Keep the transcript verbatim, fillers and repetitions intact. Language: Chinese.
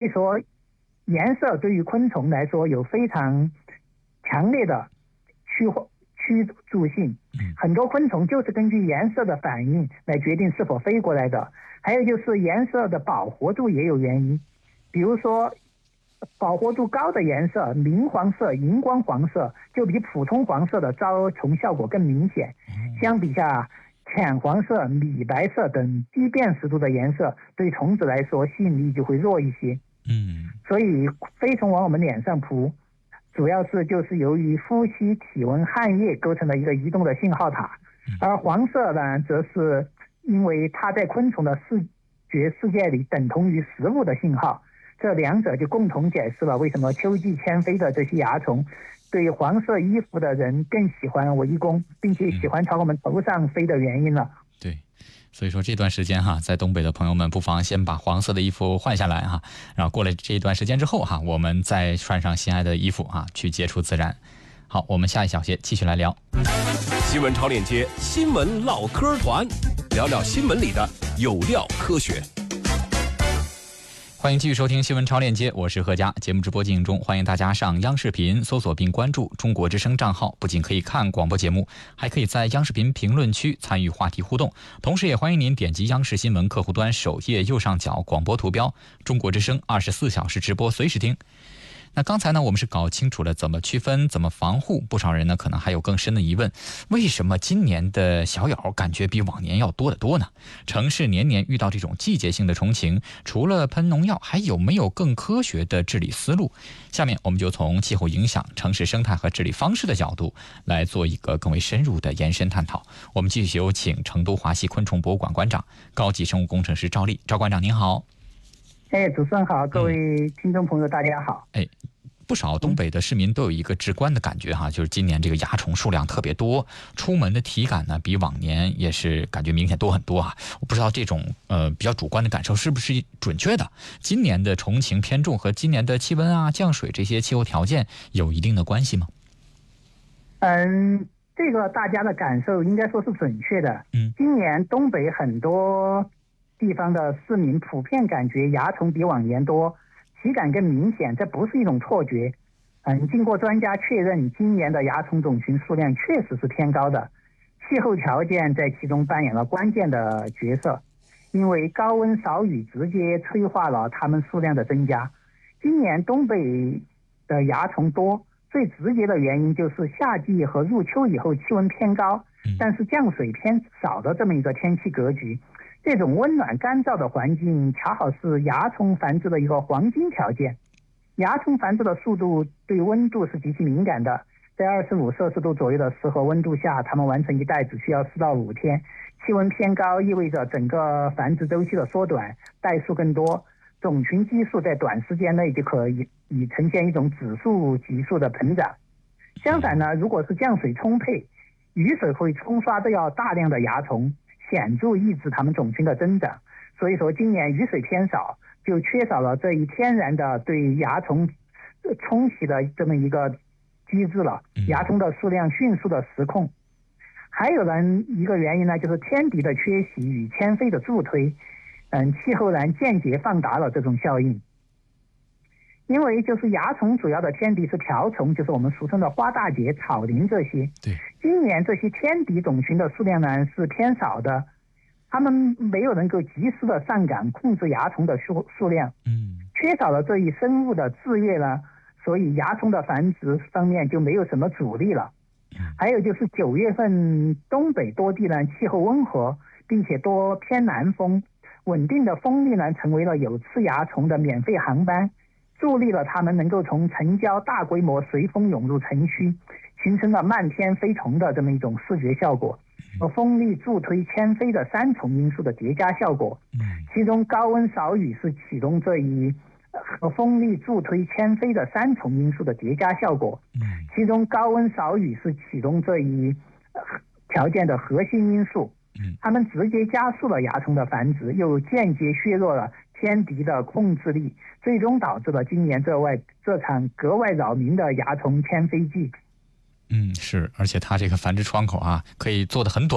说颜色对于昆虫来说有非常强烈的驱驱逐性，很多昆虫就是根据颜色的反应来决定是否飞过来的。还有就是颜色的饱和度也有原因，比如说饱和度高的颜色，明黄色、荧光黄色就比普通黄色的招虫效果更明显。相比下，浅黄色、米白色等低辨识度的颜色对虫子来说吸引力就会弱一些。 嗯， 所以飞虫往我们脸上扑，主要是就是由于呼吸、体温、汗液构成的一个移动的信号塔，而黄色呢，则是因为它在昆虫的视觉世界里等同于食物的信号。这两者就共同解释了为什么秋季迁飞的这些蚜虫对黄色衣服的人更喜欢围攻，并且喜欢朝我们头上飞的原因了。 对，所以说这段时间哈，在东北的朋友们不妨先把黄色的衣服换下来哈，然后过了这一段时间之后哈，我们再穿上心爱的衣服啊，去接触自然。好，我们下一小节继续来聊新闻超链接，新闻唠嗑团，聊聊新闻里的有料科学。 欢迎继续收听新闻超链接，我是何佳。节目直播进行中，欢迎大家上央视频搜索并关注中国之声账号，不仅可以看广播节目，还可以在央视频评论区参与话题互动。同时也欢迎您点击央视新闻客户端首页右上角广播图标，中国之声二十四小时直播随时听。那刚才呢，我们是搞清楚了怎么区分、怎么防护，不少人呢可能还有更深的疑问：为什么今年的小咬感觉比往年要多得多呢？城市年年遇到这种季节性的虫情，除了喷农药，还有没有更科学的治理思路？下面我们就从气候影响、城市生态和治理方式的角度来做一个更为深入的延伸探讨。我们继续有请成都华西昆虫博物馆馆长、高级生物工程师赵丽。赵馆长您好。 哎，主持人好，各位听众朋友大家好。 哎，不少东北的市民都有一个直观的感觉哈，就是今年这个蚜虫数量特别多，出门的体感呢比往年也是感觉明显多很多啊。我不知道这种呃比较主观的感受是不是准确的？今年的虫情偏重和今年的气温啊、降水这些气候条件有一定的关系吗？ 嗯，这个大家的感受应该说是准确的。 嗯， 今年东北很多地方的市民普遍感觉蚜虫比往年多，体感更明显，这不是一种错觉。嗯，经过专家确认，今年的蚜虫种群数量确实是偏高的，气候条件在其中扮演了关键的角色，因为高温少雨直接催化了它们数量的增加。今年东北的蚜虫多，最直接的原因就是夏季和入秋以后气温偏高，但是降水偏少的这么一个天气格局。这种温暖干燥的环境恰好是蚜虫繁殖的一个黄金条件。蚜虫繁殖的速度对温度是极其敏感的，在二十五摄氏度左右的适合温度下，它们完成一代只需要四到五天。气温偏高意味着整个繁殖周期的缩短，代数更多，种群基数在短时间内就可以以呈现一种指数级数的膨胀。相反呢，如果是降水充沛，雨水会冲刷掉大量的蚜虫，显著抑制它们种群的增长。所以说今年雨水偏少，就缺少了这一天然的对蚜虫冲洗的这么一个机制了，蚜虫的数量迅速的失控。还有呢一个原因呢，就是天敌的缺席与迁飞的助推，嗯，气候呢间接放大了这种效应。因为就是蚜虫主要的天敌是瓢虫，就是我们俗称的花大节、草蛉这些。 对， 今年这些天敌种群的数量呢是偏少的，它们没有能够及时的上岗控制蚜虫的数数量， 嗯， 缺少了这一生物的制约呢，所以蚜虫的繁殖方面就没有什么阻力了。还有就是九月份东北多地呢气候温和，并且多偏南风，稳定的风力呢成为了有刺蚜虫的免费航班，助力了它们能够从城郊大规模随风涌入城区，形成了漫天飞虫的这么一种视觉效果，和风力助推迁飞的三重因素的叠加效果。其中高温少雨是启动这一和风力助推迁飞的三重因素的叠加效果，其中高温少雨是启动这一条件的核心因素。它们直接加速了蚜虫的繁殖，又间接削弱了天敌的控制力，最终导致了今年这外这场格外扰民的蚜虫迁飞季。 嗯，是，而且它这个繁殖窗口啊，可以做得很短。